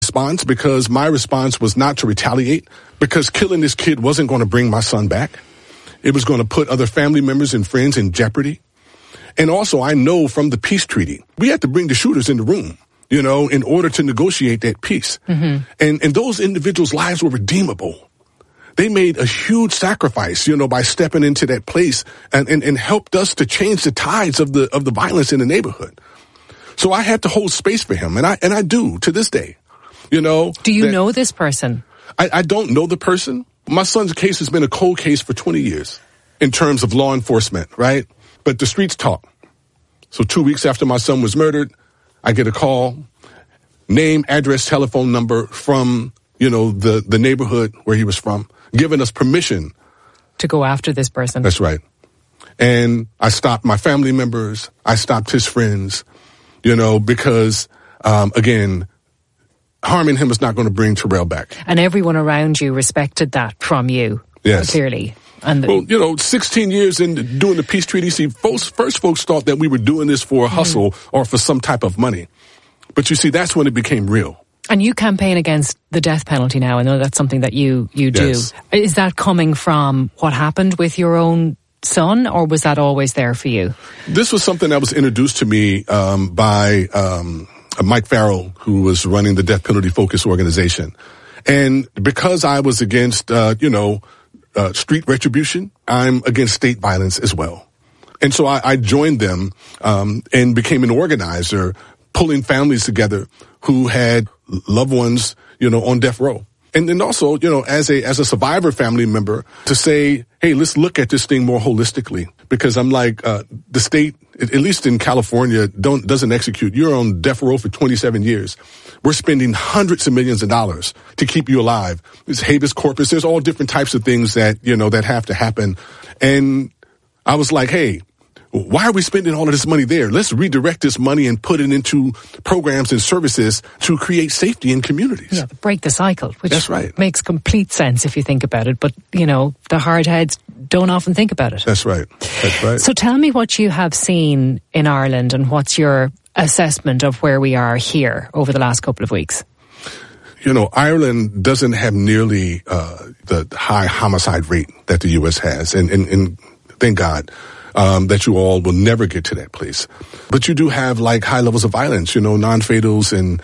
response, because my response was not to retaliate, because killing this kid wasn't going to bring my son back. It was going to put other family members and friends in jeopardy. And also, I know from the peace treaty, we had to bring the shooters in the room, in order to negotiate that peace. Mm-hmm. And those individuals' lives were redeemable. They made a huge sacrifice, by stepping into that place and helped us to change the tides of the violence in the neighborhood. So I had to hold space for him, and I do to this day. Do you know this person? I don't know the person. My son's case has been a cold case for 20 years in terms of law enforcement, right? But the streets talk. So 2 weeks after my son was murdered, I get a call, name, address, telephone number from, the neighborhood where he was from, giving us permission to go after this person. That's right. And I stopped my family members. I stopped his friends, because, again, harming him is not going to bring Terrell back. And everyone around you respected that from you, yes, clearly. And 16 years in doing the peace treaty, first folks thought that we were doing this for a hustle or for some type of money. But you see, that's when it became real. And you campaign against the death penalty now. I know that's something that you do. Yes. Is that coming from what happened with your own son, or was that always there for you? This was something that was introduced to me by Mike Farrell, who was running the Death Penalty Focus organization. And because I was against, street retribution, I'm against state violence as well. And so I joined them and became an organizer, pulling families together who had loved ones, on death row. And then also, as a survivor family member, to say, hey, let's look at this thing more holistically. Because I'm like, the state, at least in California, doesn't execute. You're on death row for 27 years. We're spending hundreds of millions of dollars to keep you alive. There's habeas corpus. There's all different types of things that, that have to happen. And I was like, hey, why are we spending all of this money there? Let's redirect this money and put it into programs and services to create safety in communities. Yeah, break the cycle, which That's right. Makes complete sense if you think about it. But, the hard heads don't often think about it. That's right. That's right. So tell me what you have seen in Ireland and what's your assessment of where we are here over the last couple of weeks. Ireland doesn't have nearly the high homicide rate that the U.S. has. And thank God. That you all will never get to that place. But you do have high levels of violence, non-fatals and,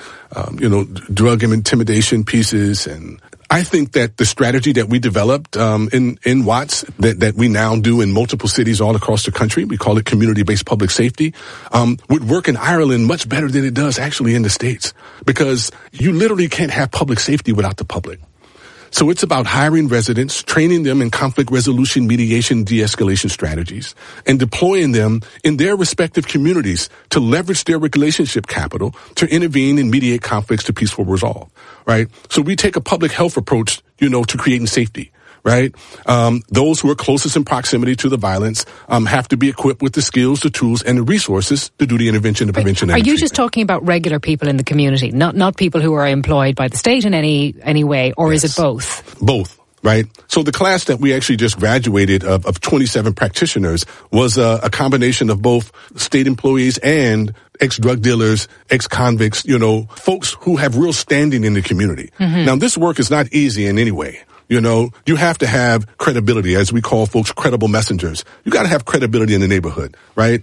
drug and intimidation pieces. And I think that the strategy that we developed, in Watts that we now do in multiple cities all across the country, we call it community-based public safety, would work in Ireland much better than it does actually in the States, because you literally can't have public safety without the public. So it's about hiring residents, training them in conflict resolution, mediation, de-escalation strategies, and deploying them in their respective communities to leverage their relationship capital to intervene and mediate conflicts to peaceful resolve, right? So we take a public health approach, to creating safety, right? Those who are closest in proximity to the violence have to be equipped with the skills, the tools, and the resources to do the intervention, the prevention, and Are the you treatment. just talking about regular people in the community, not people who are employed by the state in any way, or Yes. is it both? Both, right? So the class that we actually just graduated of 27 practitioners was a combination of both state employees and ex-drug dealers, ex-convicts, folks who have real standing in the community. Mm-hmm. Now, this work is not easy in any way. You have to have credibility, as we call folks credible messengers. You got to have credibility in the neighborhood, right?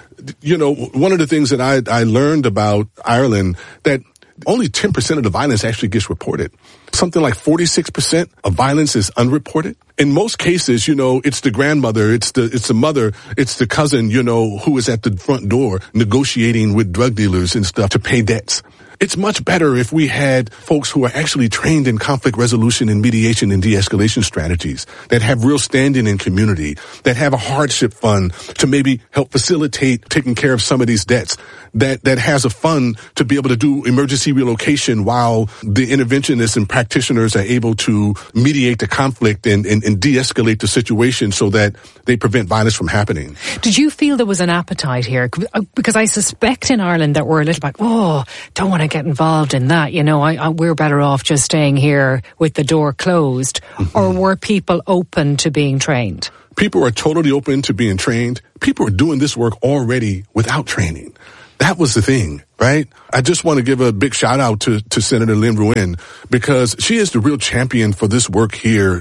One of the things that I learned about Ireland, that only 10% of the violence actually gets reported. Something like 46% of violence is unreported. In most cases, it's the grandmother, it's the mother, it's the cousin, who is at the front door negotiating with drug dealers and stuff to pay debts. It's much better if we had folks who are actually trained in conflict resolution and mediation and de-escalation strategies, that have real standing in community, that have a hardship fund to maybe help facilitate taking care of some of these debts, that has a fund to be able to do emergency relocation while the interventionists and practitioners are able to mediate the conflict and de-escalate the situation so that they prevent violence from happening. Did you feel there was an appetite here? Because I suspect in Ireland that we're a little like, don't want to get involved in that. We're better off just staying here with the door closed. Mm-hmm. Or were people open to being trained? People are totally open to being trained. People are doing this work already without training. That was the thing, right? I just want to give a big shout out to Senator Lynn Ruane, because she is the real champion for this work here,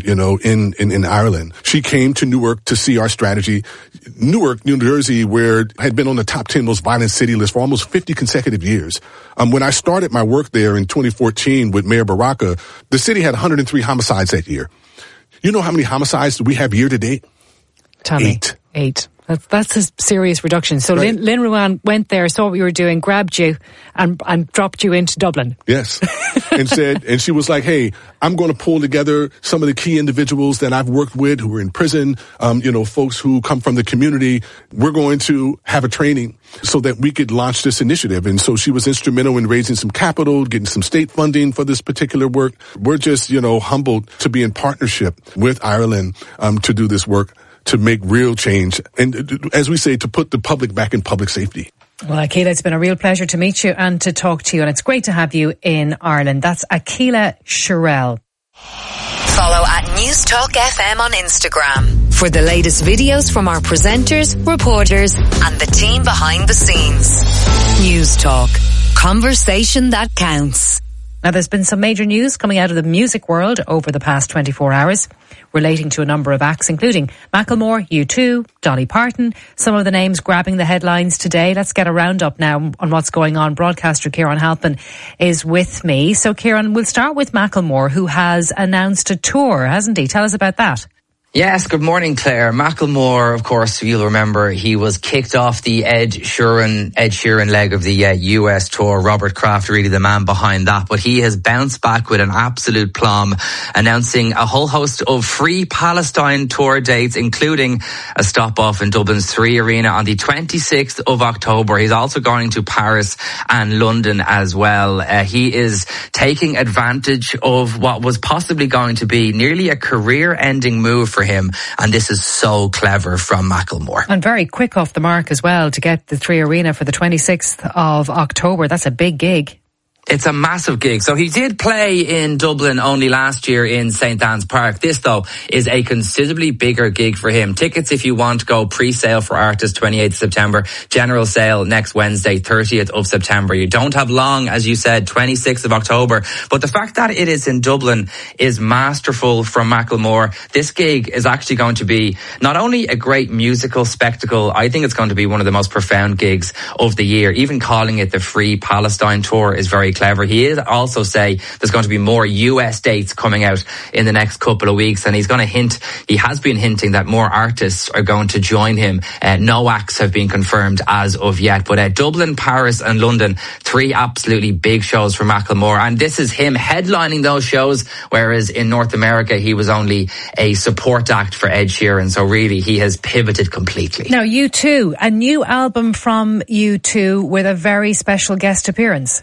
in Ireland. She came to Newark to see our strategy. Newark, New Jersey, where had been on the top 10 most violent city list for almost 50 consecutive years. When I started my work there in 2014 with Mayor Baraka, the city had 103 homicides that year. You know how many homicides do we have year to date? Tell me. 8. That's a serious reduction. So right. Lynn Ruane went there, saw what you were doing, grabbed you and dropped you into Dublin. Yes. and she was like, hey, I'm going to pull together some of the key individuals that I've worked with who are in prison, folks who come from the community. We're going to have a training so that we could launch this initiative. And so she was instrumental in raising some capital, getting some state funding for this particular work. We're just, humbled to be in partnership with Ireland to do this work, to make real change, and as we say, to put the public back in public safety. Well, Akilah, it's been a real pleasure to meet you and to talk to you, and it's great to have you in Ireland. That's Akilah Shirrell. Follow at News Talk FM on Instagram for the latest videos from our presenters, reporters, and the team behind the scenes. News Talk. Conversation that counts. Now, there's been some major news coming out of the music world over the past 24 hours relating to a number of acts, including Macklemore, U2, Dolly Parton, some of the names grabbing the headlines today. Let's get a roundup now on what's going on. Broadcaster Kieran Halpin is with me. So, Kieran, we'll start with Macklemore, who has announced a tour, hasn't he? Tell us about that. Yes, good morning, Claire. Macklemore, of course, you'll remember, he was kicked off the Ed Sheeran leg of the US tour. Robert Kraft, really the man behind that. But he has bounced back with an absolute plum, announcing a whole host of free Palestine tour dates, including a stop-off in Dublin's 3 Arena on the 26th of October. He's also going to Paris and London as well. He is taking advantage of what was possibly going to be nearly a career-ending move for him, and this is so clever from Macklemore. And very quick off the mark as well to get the 3 Arena for the 26th of October. That's a big gig. It's a massive gig. So he did play in Dublin only last year in St. Anne's Park. This, though, is a considerably bigger gig for him. Tickets, if you want, go pre-sale for artists 28th September. General sale next Wednesday, 30th of September. You don't have long, as you said, 26th of October. But the fact that it is in Dublin is masterful from Macklemore. This gig is actually going to be not only a great musical spectacle, I think it's going to be one of the most profound gigs of the year. Even calling it the Free Palestine Tour is very clever. He is also say there's going to be more US dates coming out in the next couple of weeks, and he has been hinting that more artists are going to join him. No acts have been confirmed as of yet, but Dublin, Paris and London, 3 absolutely big shows for Macklemore, and this is him headlining those shows, whereas in North America he was only a support act for Ed Sheeran, so really he has pivoted completely. Now, U2, a new album from U2 with a very special guest appearance.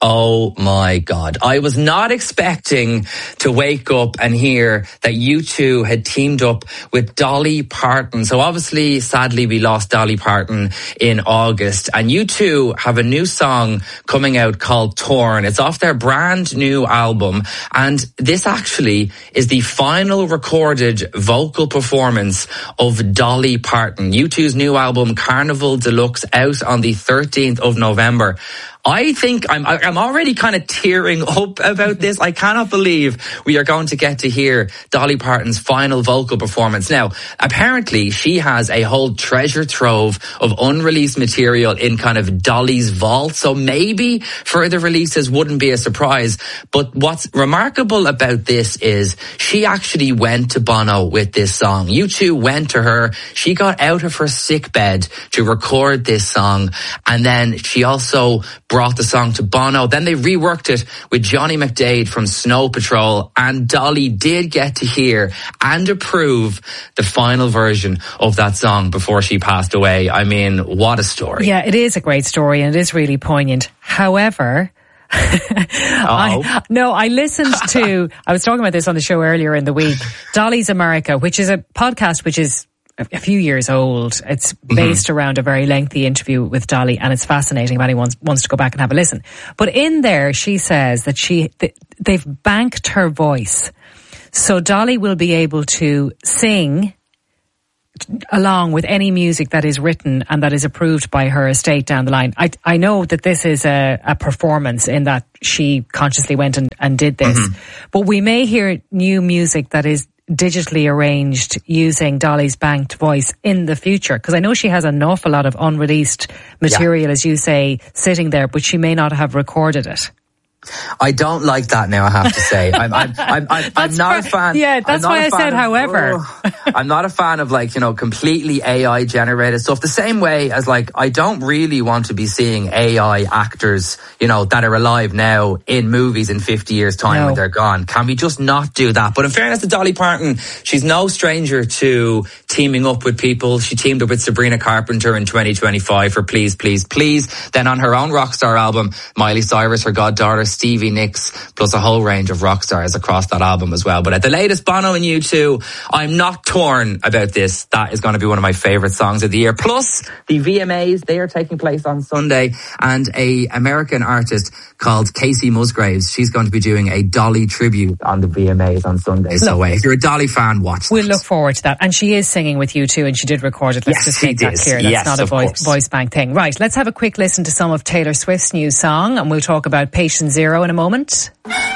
Oh my God. I was not expecting to wake up and hear that U2 had teamed up with Dolly Parton. So obviously, sadly, we lost Dolly Parton in August, and U2 have a new song coming out called Torn. It's off their brand new album, and this actually is the final recorded vocal performance of Dolly Parton. U2's new album Carnival Deluxe, out on the 13th of November. I think I'm already kind of tearing up about this. I cannot believe we are going to get to hear Dolly Parton's final vocal performance. Now, apparently she has a whole treasure trove of unreleased material in kind of Dolly's vault, so maybe further releases wouldn't be a surprise. But what's remarkable about this is she actually went to Bono with this song. U2 went to her. She got out of her sick bed to record this song, and then she also brought the song to Bono. Then they reworked it with Johnny McDaid from Snow Patrol, and Dolly did get to hear and approve the final version of that song before she passed away. I mean, what a story. Yeah, it is a great story and it is really poignant. However, I listened to, I was talking about this on the show earlier in the week, Dolly's America, which is a podcast which is a few years old. It's based around a very lengthy interview with Dolly, and it's fascinating if anyone wants to go back and have a listen. But in there, she says that they've banked her voice. So Dolly will be able to sing along with any music that is written and that is approved by her estate down the line. I know that this is a performance in that she consciously went and did this, but we may hear new music that is digitally arranged using Dolly's banked voice in the future, because I know she has an awful lot of unreleased material, as you say, sitting there, but she may not have recorded it. I don't like that now, I have to say. I'm not a fan. Yeah, that's why I said, however. I'm not a fan of, like, you know, completely AI generated stuff. The same way as, like, I don't really want to be seeing AI actors, you know, that are alive now in movies in 50 years' time when they're gone. Can we just not do that? But in fairness to Dolly Parton, she's no stranger to teaming up with people. She teamed up with Sabrina Carpenter in 2025 for Please, Please, Please. Then on her own Rockstar album, Miley Cyrus, her goddaughter, Stevie Nicks, plus a whole range of rock stars across that album as well. But at the latest, Bono and U2, I'm not torn about this. That is going to be one of my favourite songs of the year. Plus, the VMAs, they are taking place on Sunday, and a American artist called Casey Musgraves, she's going to be doing a Dolly tribute on the VMAs on Sunday. So if you're a Dolly fan, watch We'll look forward to that. And she is singing with U2, and she did record it. Let's just make that clear. That's not a voice bank thing. Right, let's have a quick listen to some of Taylor Swift's new song, and we'll talk about Patient Zero in a moment.